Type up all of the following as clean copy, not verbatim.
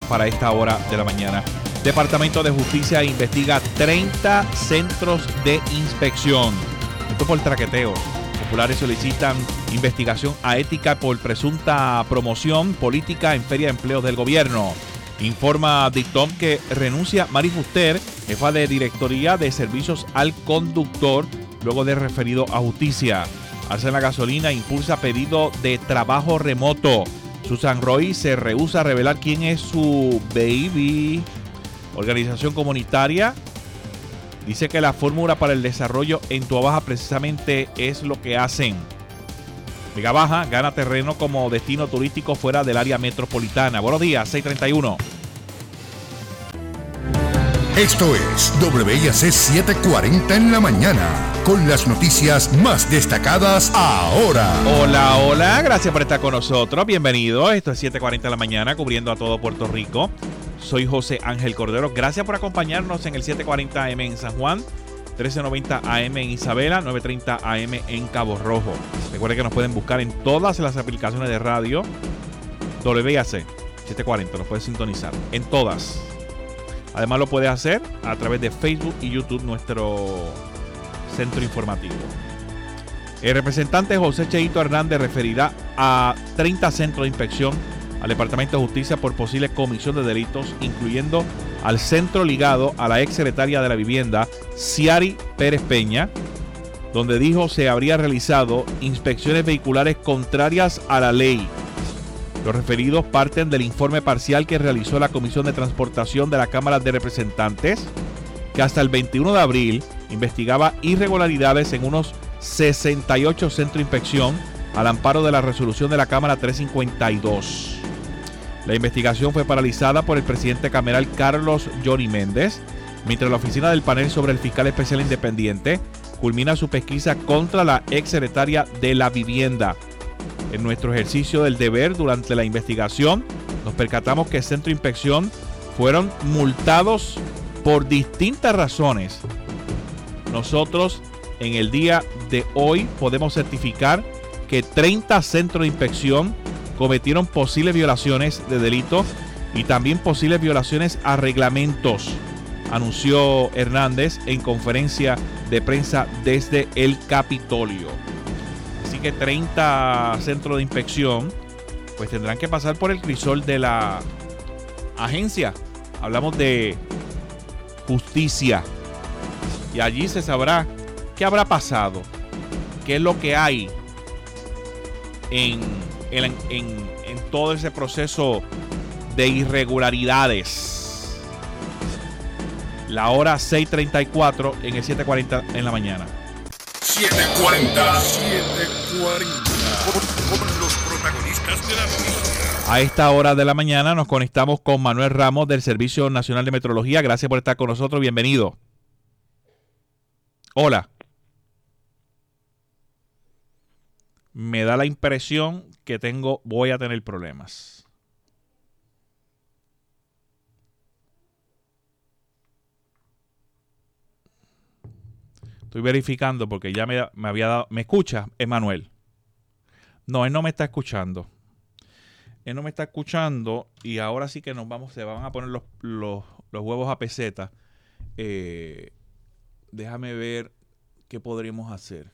para esta hora de la mañana. Departamento de Justicia investiga 30 centros de inspección. Esto por traqueteo. Populares solicitan investigación a ética por presunta promoción política en Feria de Empleos del Gobierno. Informa Dictom que renuncia Mari Fuster, jefa de Directoría de Servicios al Conductor, luego de referido a justicia. Alza la gasolina, impulsa pedido de trabajo remoto. Susan Roy se rehúsa a revelar quién es su baby. Organización comunitaria dice que la fórmula para el desarrollo en Tuabaja precisamente es lo que hacen. Vega Baja gana terreno como destino turístico fuera del área metropolitana. Buenos días, 6:31. Esto es WIAC 740 en la mañana, con las noticias más destacadas ahora. Hola, gracias por estar con nosotros. Bienvenido. Esto es 7:40 en la mañana, cubriendo a todo Puerto Rico. Soy José Ángel Cordero. Gracias por acompañarnos en el 740 AM en San Juan, 1390 AM en Isabela, 930 AM en Cabo Rojo. Recuerden que nos pueden buscar en todas las aplicaciones de radio. WIAC 740, nos puedes sintonizar en todas. Además lo puedes hacer a través de Facebook y YouTube, nuestro centro informativo. El representante José Cheito Hernández referirá a 30 centros de inspección al Departamento de Justicia por posible comisión de delitos, incluyendo al centro ligado a la ex secretaria de la Vivienda, Ciari Pérez Peña, donde dijo se habría realizado inspecciones vehiculares contrarias a la ley. Los referidos parten del informe parcial que realizó la Comisión de Transportación de la Cámara de Representantes, que hasta el 21 de abril investigaba irregularidades en unos 68 centros de inspección al amparo de la resolución de la Cámara 352. La investigación fue paralizada por el presidente cameral Carlos Johnny Méndez, mientras la oficina del panel sobre el fiscal especial independiente culmina su pesquisa contra la ex secretaria de la Vivienda. En nuestro ejercicio del deber durante la investigación, nos percatamos que el centro de inspección fueron multados por distintas razones. Nosotros, en el día de hoy, podemos certificar que 30 centros de inspección cometieron posibles violaciones de delito y también posibles violaciones a reglamentos, anunció Hernández en conferencia de prensa desde el Capitolio. Así que 30 centros de inspección pues tendrán que pasar por el crisol de la agencia. Hablamos de justicia. Y allí se sabrá qué habrá pasado, qué es lo que hay en todo ese proceso de irregularidades. La hora 6:34 en el 7:40 en la mañana. 740 con los protagonistas de la noticia. A esta hora de la mañana nos conectamos con Manuel Ramos del Servicio Nacional de Meteorología. Gracias por estar con nosotros. Bienvenido. Hola. Me da la impresión que voy a tener problemas. Estoy verificando porque ya me había dado... ¿Me escucha, Emanuel? No, él no me está escuchando. Él no me está escuchando y ahora sí que se van a poner los huevos a peseta. Déjame ver qué podríamos hacer.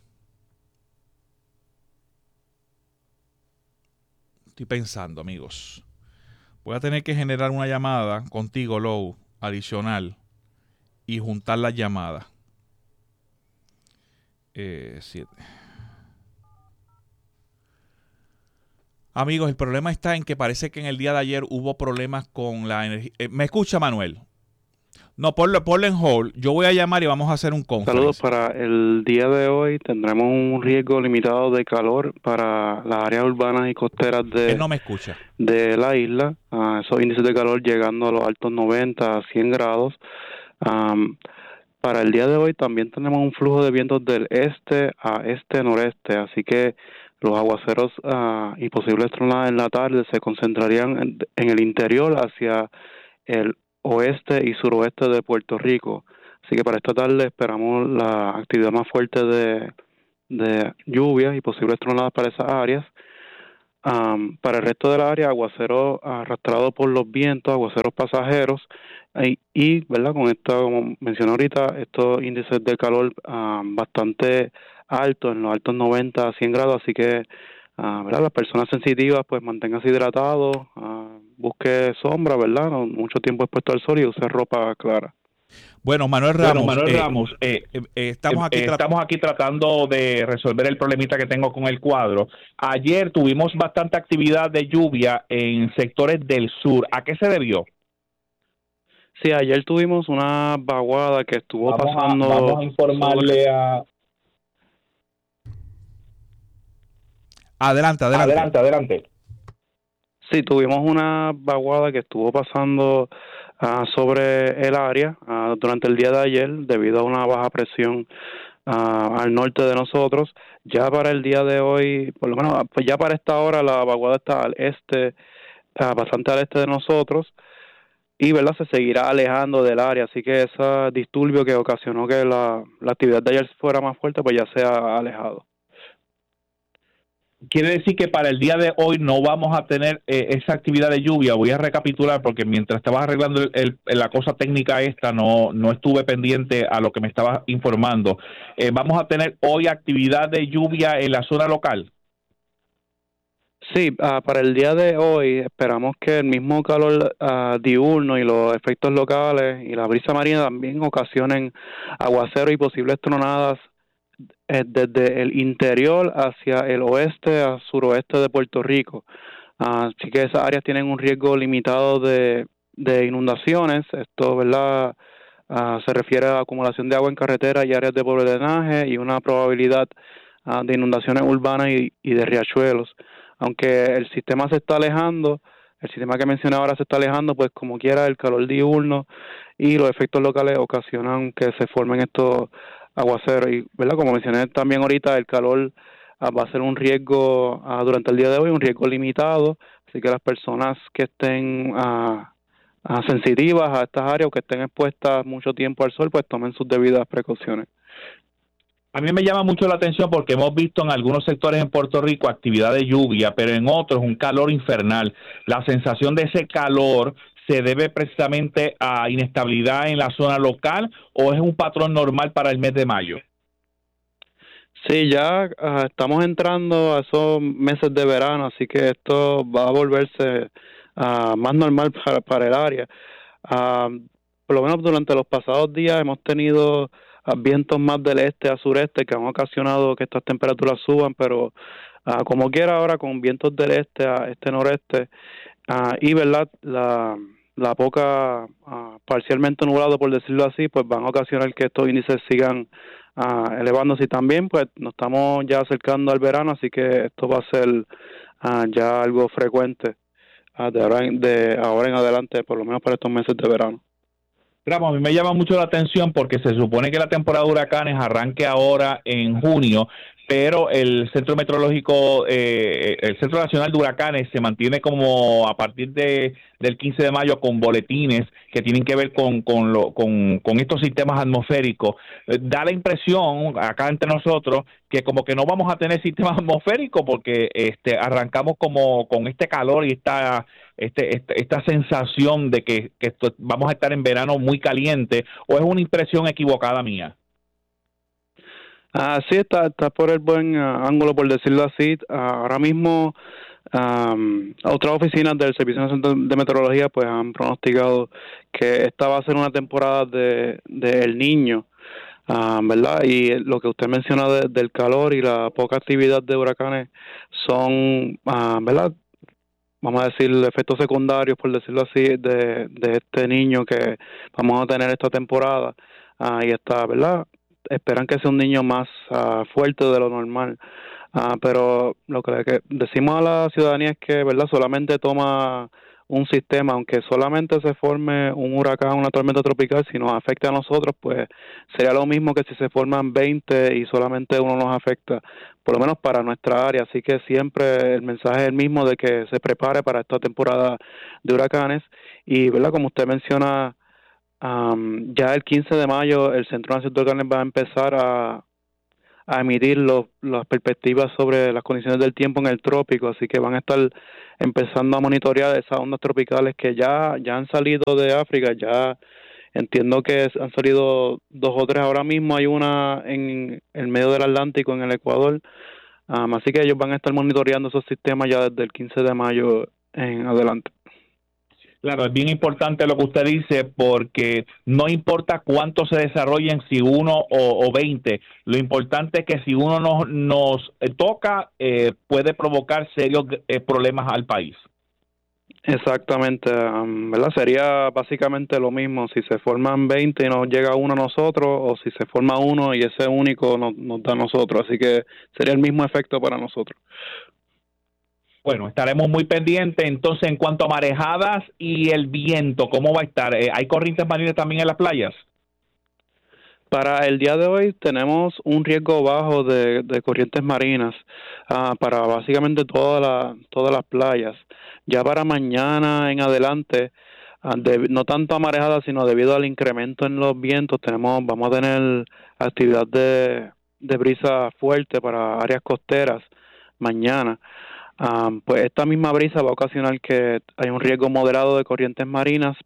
Estoy pensando, amigos. Voy a tener que generar una llamada contigo, Lou, adicional y juntar las llamadas. 7. Amigos, el problema está en que parece que en el día de ayer hubo problemas con la energía. ¿Me escucha, Manuel? No, ponlo en hold. Yo voy a llamar y vamos a hacer un conference. Saludos. Para el día de hoy tendremos un riesgo limitado de calor para las áreas urbanas y costeras Él no me escucha. de la isla. Esos índices de calor llegando a los altos 90 a 100 grados. Para el día de hoy también tenemos un flujo de vientos del este a este-noreste, así que los aguaceros y posibles tronadas en la tarde se concentrarían en el interior hacia el oeste y suroeste de Puerto Rico. Así que para esta tarde esperamos la actividad más fuerte de lluvias y posibles tronadas para esas áreas. Para el resto del área, aguacero arrastrado por los vientos, aguaceros pasajeros, ¿verdad? Con esto, como mencioné ahorita, estos índices de calor bastante altos, en los altos 90 a 100 grados, así que, ¿verdad? Las personas sensitivas, pues manténganse hidratados, busque sombra, ¿verdad? No, mucho tiempo expuesto al sol y use ropa clara. Bueno, Manuel Ramos, estamos aquí tratando de resolver el problemita que tengo con el cuadro. Ayer tuvimos bastante actividad de lluvia en sectores del sur. ¿A qué se debió? Sí, ayer tuvimos una vaguada que estuvo pasando. Vamos a informarle a... Adelante. Sí, tuvimos una vaguada que estuvo pasando sobre el área durante el día de ayer debido a una baja presión al norte de nosotros. Ya para el día de hoy, por lo menos pues ya para esta hora la vaguada está al este, bastante al este de nosotros y verdad se seguirá alejando del área, así que ese disturbio que ocasionó que la actividad de ayer fuera más fuerte pues ya se ha alejado. Quiere decir que para el día de hoy no vamos a tener esa actividad de lluvia. Voy a recapitular porque mientras estabas arreglando la cosa técnica esta, no estuve pendiente a lo que me estabas informando. ¿Vamos a tener hoy actividad de lluvia en la zona local? Sí, para el día de hoy esperamos que el mismo calor diurno y los efectos locales y la brisa marina también ocasionen aguacero y posibles tronadas desde el interior hacia el oeste a suroeste de Puerto Rico. Así que esas áreas tienen un riesgo limitado de inundaciones. Esto, ¿verdad? Se refiere a acumulación de agua en carretera y áreas de pobre drenaje y una probabilidad de inundaciones urbanas y de riachuelos. Aunque el sistema se está alejando, el sistema que mencioné ahora se está alejando, pues como quiera el calor diurno y los efectos locales ocasionan que se formen estos aguaceros. Y, ¿verdad? Como mencioné también ahorita, el calor va a ser un riesgo durante el día de hoy, un riesgo limitado, así que las personas que estén sensitivas a estas áreas o que estén expuestas mucho tiempo al sol, pues tomen sus debidas precauciones. A mí me llama mucho la atención porque hemos visto en algunos sectores en Puerto Rico actividad de lluvia, pero en otros un calor infernal. La sensación de ese calor se debe precisamente a inestabilidad en la zona local o es un patrón normal para el mes de mayo. Sí, ya estamos entrando a esos meses de verano, así que esto va a volverse más normal para el área. Por lo menos durante los pasados días hemos tenido vientos más del este a sureste que han ocasionado que estas temperaturas suban, pero como quiera ahora con vientos del este a este noreste y verdad la poca parcialmente nublado por decirlo así, pues van a ocasionar que estos índices sigan elevándose y también pues nos estamos ya acercando al verano, así que esto va a ser ya algo frecuente de ahora en adelante, por lo menos para estos meses de verano. Ramos, a mí me llama mucho la atención porque se supone que la temporada de huracanes arranque ahora en junio, pero el Centro Meteorológico, el Centro Nacional de Huracanes se mantiene como a partir del 15 de mayo con boletines que tienen que ver con estos sistemas atmosféricos. Da la impresión acá entre nosotros que como que no vamos a tener sistemas atmosféricos porque arrancamos como con este calor y esta sensación de que vamos a estar en verano muy caliente, o es una impresión equivocada mía. Sí, está por el buen ángulo, por decirlo así. Ahora mismo, otras oficinas del Servicio Nacional de Meteorología pues han pronosticado que esta va a ser una temporada de El Niño, ¿verdad? Y lo que usted menciona del calor y la poca actividad de huracanes son, ¿verdad? Vamos a decir, efectos secundarios, por decirlo así, de este niño que vamos a tener esta temporada. Y está, ¿verdad? Esperan que sea un niño más fuerte de lo normal. Pero lo que decimos a la ciudadanía es que, ¿verdad? Solamente toma un sistema, aunque solamente se forme un huracán, una tormenta tropical, si nos afecta a nosotros, pues sería lo mismo que si se forman 20 y solamente uno nos afecta, por lo menos para nuestra área. Así que siempre el mensaje es el mismo de que se prepare para esta temporada de huracanes. Y, ¿verdad? Como usted menciona, ya el 15 de mayo el Centro Nacional de Huracanes va a empezar a a emitir las perspectivas sobre las condiciones del tiempo en el trópico, así que van a estar empezando a monitorear esas ondas tropicales que ya han salido de África. Ya entiendo que han salido 2 o 3, ahora mismo hay una en el medio del Atlántico, en el Ecuador, así que ellos van a estar monitoreando esos sistemas ya desde el 15 de mayo en adelante. Claro, es bien importante lo que usted dice, porque no importa cuánto se desarrollen, si 1 o 20, lo importante es que si uno nos toca, puede provocar serios problemas al país. Exactamente, ¿verdad? Sería básicamente lo mismo si se forman 20 y nos llega uno a nosotros, o si se forma uno y ese único nos da a nosotros, así que sería el mismo efecto para nosotros. Bueno, estaremos muy pendientes. Entonces, en cuanto a marejadas y el viento, ¿cómo va a estar? ¿Hay corrientes marinas también en las playas? Para el día de hoy tenemos un riesgo bajo de corrientes marinas para básicamente todas las playas. Ya para mañana en adelante, no tanto a marejadas, sino debido al incremento en los vientos, vamos a tener actividad de brisa fuerte para áreas costeras mañana. Pues esta misma brisa va a ocasionar que hay un riesgo moderado de corrientes marinas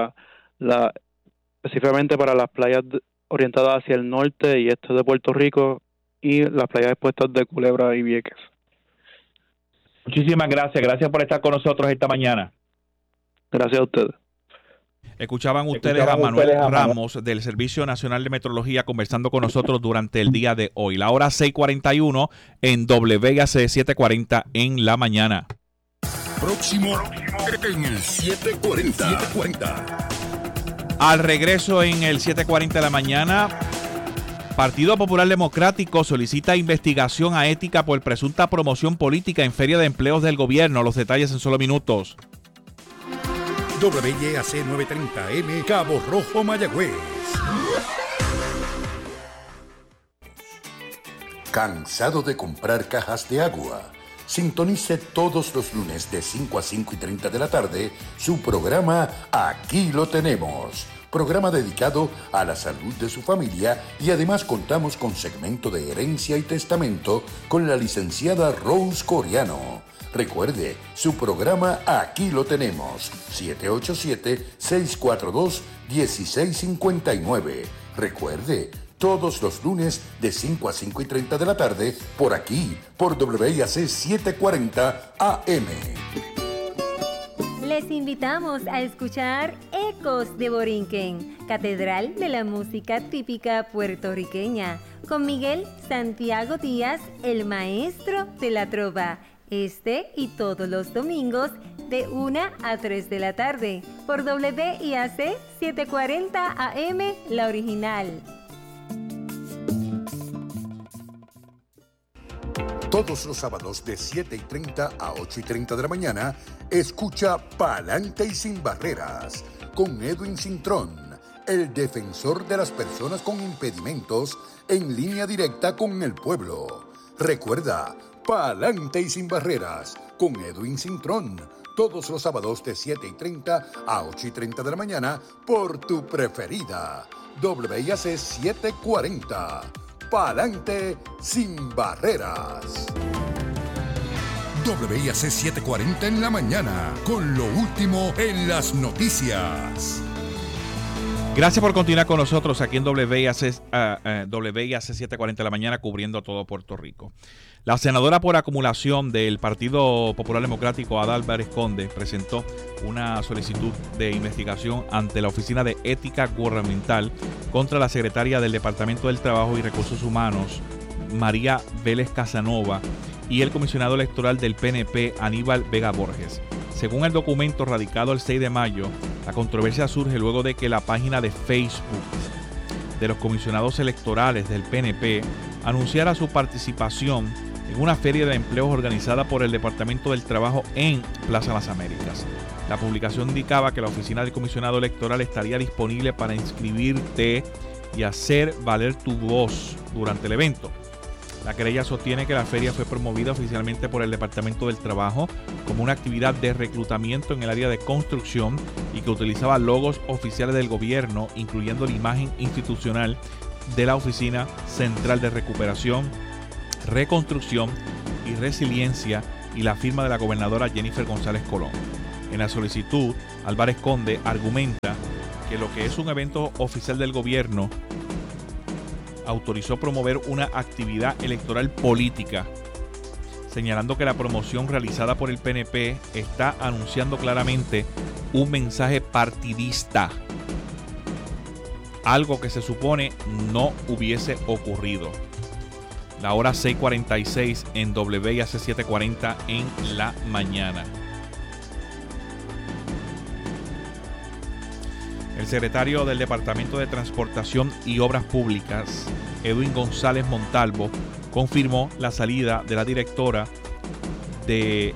específicamente para las playas orientadas hacia el norte y este de Puerto Rico y las playas expuestas de Culebra y Vieques. Muchísimas gracias por estar con nosotros esta mañana. Gracias a ustedes. Escuchaban ustedes a Manuel Ramos del Servicio Nacional de Meteorología conversando con nosotros durante el día de hoy. La hora 6:41 en WIAC 740 en la mañana. Próximo en el 740. Al regreso en el 7:40 de la mañana, Partido Popular Democrático solicita investigación a ética por presunta promoción política en Feria de Empleos del Gobierno. Los detalles en solo minutos. WIAC 930M, Cabo Rojo, Mayagüez. ¿Cansado de comprar cajas de agua? Sintonice todos los lunes de 5 a 5:30 de la tarde su programa Aquí lo tenemos. Programa dedicado a la salud de su familia, y además contamos con segmento de herencia y testamento con la licenciada Rose Coriano. Recuerde, su programa Aquí lo tenemos, 787-642-1659. Recuerde, todos los lunes de 5 a 5:30 de la tarde, por aquí, por WIAC 740 AM. Les invitamos a escuchar Ecos de Borinquen, Catedral de la Música Típica Puertorriqueña, con Miguel Santiago Díaz, el maestro de la trova. Este y todos los domingos de 1 a 3 de la tarde por WIAC 740 AM, la original. Todos los sábados de 7:30 a 8:30 de la mañana, escucha Pa'lante y Sin Barreras con Edwin Cintrón, el defensor de las personas con impedimentos, en línea directa con el pueblo. Recuerda, Pa'lante y Sin Barreras con Edwin Cintrón, todos los sábados de 7:30 a 8:30 de la mañana por tu preferida, WIAC 740. Pa'lante Sin Barreras. WIAC 740 en la mañana, con lo último en las noticias. Gracias por continuar con nosotros aquí en WIAC 740 de la mañana, cubriendo todo Puerto Rico. La senadora por acumulación del Partido Popular Democrático, Ada Álvarez Conde, presentó una solicitud de investigación ante la Oficina de Ética Gubernamental contra la secretaria del Departamento del Trabajo y Recursos Humanos, María Vélez Casanova, y el comisionado electoral del PNP, Aníbal Vega Borges. Según el documento radicado el 6 de mayo, la controversia surge luego de que la página de Facebook de los comisionados electorales del PNP anunciara su participación en una feria de empleos organizada por el Departamento del Trabajo en Plaza Las Américas. La publicación indicaba que la oficina del comisionado electoral estaría disponible para inscribirte y hacer valer tu voz durante el evento. La querella sostiene que la feria fue promovida oficialmente por el Departamento del Trabajo como una actividad de reclutamiento en el área de construcción y que utilizaba logos oficiales del gobierno, incluyendo la imagen institucional de la Oficina Central de Recuperación, Reconstrucción y Resiliencia y la firma de la gobernadora Jennifer González Colón. En la solicitud, Álvarez Conde argumenta que lo que es un evento oficial del gobierno autorizó promover una actividad electoral política, señalando que la promoción realizada por el PNP está anunciando claramente un mensaje partidista, algo que se supone no hubiese ocurrido. La hora 6:46 en WIAC 740 en la mañana. El secretario del Departamento de Transportación y Obras Públicas, Edwin González Montalvo, confirmó la salida de la directora de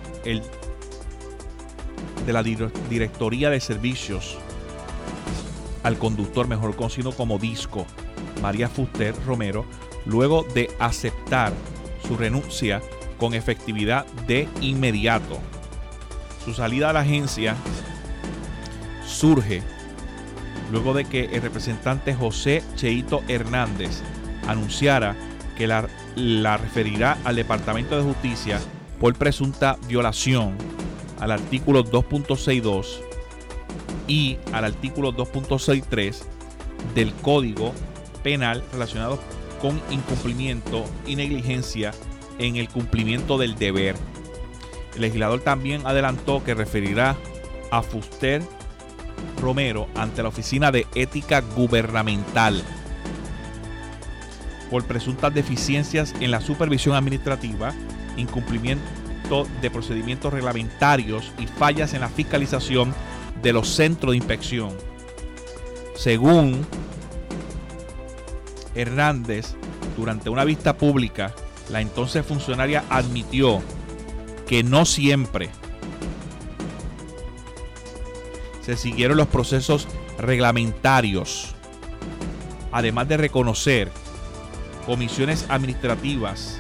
la Directoría de Servicios al Conductor, mejor conocido como DISCO, María Fuster Romero, luego de aceptar su renuncia con efectividad de inmediato. Su salida a la agencia surge luego de que el representante José Cheito Hernández anunciara que la referirá al Departamento de Justicia por presunta violación al artículo 2.62 y al artículo 2.63 del Código Penal relacionados con incumplimiento y negligencia en el cumplimiento del deber. El legislador también adelantó que referirá a Fuster Romero ante la Oficina de Ética Gubernamental por presuntas deficiencias en la supervisión administrativa, incumplimiento de procedimientos reglamentarios y fallas en la fiscalización de los centros de inspección. Según Hernández, durante una vista pública, la entonces funcionaria admitió que no siempre se siguieron los procesos reglamentarios, además de reconocer omisiones administrativas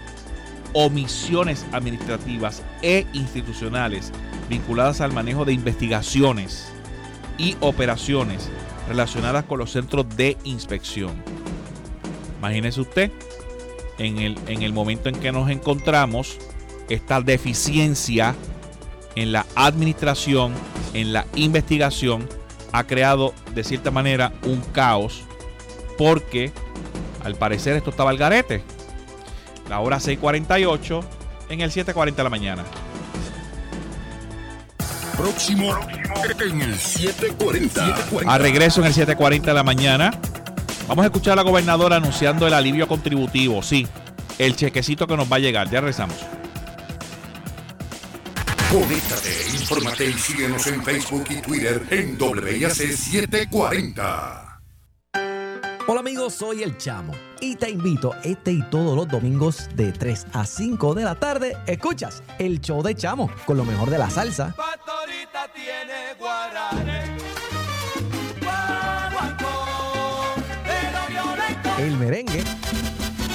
e institucionales vinculadas al manejo de investigaciones y operaciones relacionadas con los centros de inspección. Imagínese usted, en el momento en que nos encontramos, esta deficiencia en la administración, en la investigación, ha creado de cierta manera un caos, porque al parecer esto estaba al garete. La hora 6:48 en el 7:40 de la mañana. Próximo en el 740. A regreso en el 7:40 de la mañana. Vamos a escuchar a la gobernadora anunciando el alivio contributivo. Sí, el chequecito que nos va a llegar. Ya regresamos. Conéctate, infórmate y síguenos en Facebook y Twitter en WIAC 740. Hola amigos, soy El Chamo y te invito este y todos los domingos de 3 a 5 de la tarde. Escuchas el show de Chamo con lo mejor de la salsa, Pastorita tiene guaranes, el merengue